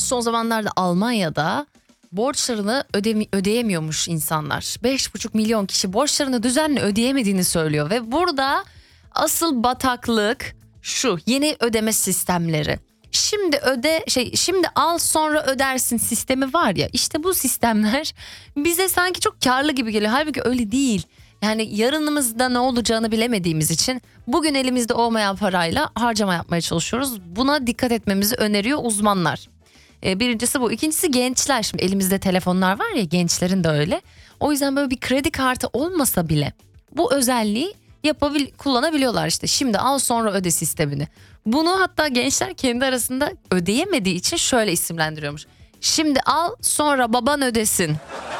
son zamanlarda Almanya'da borçlarını ödeyemiyormuş insanlar. 5,5 milyon kişi borçlarını düzenli ödeyemediğini söylüyor ve burada asıl bataklık şu: yeni ödeme sistemleri. Şimdi al sonra ödersin sistemi var ya, işte bu sistemler bize sanki çok karlı gibi geliyor. Halbuki öyle değil. Yani yarınımızda ne olacağını bilemediğimiz için bugün elimizde olmayan parayla harcama yapmaya çalışıyoruz. Buna dikkat etmemizi öneriyor uzmanlar. Birincisi bu. İkincisi gençler. Şimdi elimizde telefonlar var ya, gençlerin de öyle. O yüzden böyle bir kredi kartı olmasa bile bu özelliği kullanabiliyorlar işte. Şimdi al sonra öde sistemini. Bunu hatta gençler kendi arasında ödeyemediği için şöyle isimlendiriyormuş: şimdi al sonra baban ödesin.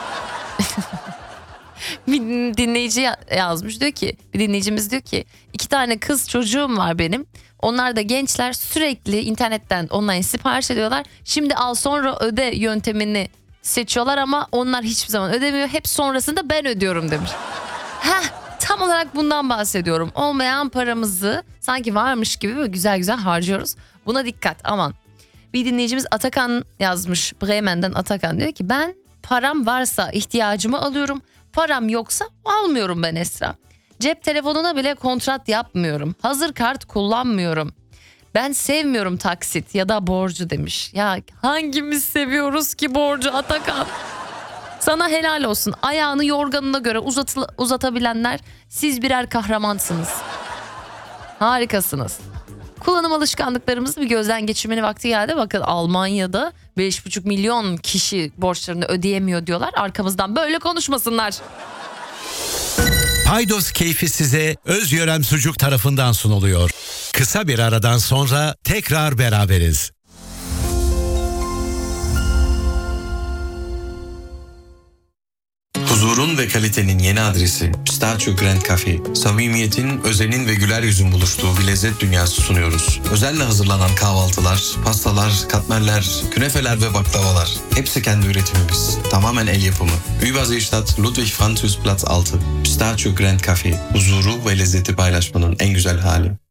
Bir dinleyici yazmış, diyor ki, bir dinleyicimiz diyor ki 2 tane kız çocuğum var benim. Onlar da gençler, sürekli internetten online sipariş ediyorlar. Şimdi al sonra öde yöntemini seçiyorlar ama onlar hiçbir zaman ödemiyor. Hep sonrasında ben ödüyorum demiş. Tam olarak bundan bahsediyorum. Olmayan paramızı sanki varmış gibi böyle güzel güzel harcıyoruz. Buna dikkat, aman. Bir dinleyicimiz Atakan yazmış. Bremen'den Atakan diyor ki ben param varsa ihtiyacımı alıyorum. Param yoksa almıyorum ben Esra. Cep telefonuna bile kontrat yapmıyorum. Hazır kart kullanmıyorum. Ben sevmiyorum taksit ya da borcu demiş. Ya hangimiz seviyoruz ki borcu Atakan? Sana helal olsun. Ayağını yorganına göre uzatabilenler, siz birer kahramansınız. Harikasınız. Kullanım alışkanlıklarımızı bir gözden geçirmenin vakti geldi. Bakın Almanya'da 5,5 milyon kişi borçlarını ödeyemiyor diyorlar. Arkamızdan böyle konuşmasınlar. Paydos keyfi size Özyörem Sucuk tarafından sunuluyor. Kısa bir aradan sonra tekrar beraberiz. Huzurun ve kalitenin yeni adresi Pistachio Grand Cafe. Samimiyetin, özenin ve güler yüzün buluştuğu bir lezzet dünyası sunuyoruz. Özenle hazırlanan kahvaltılar, pastalar, katmerler, künefeler ve baklavalar. Hepsi kendi üretimimiz. Tamamen el yapımı. Überseestadt Ludwig-Französ Platz 6. Pistachio Grand Cafe. Huzuru ve lezzeti paylaşmanın en güzel hali.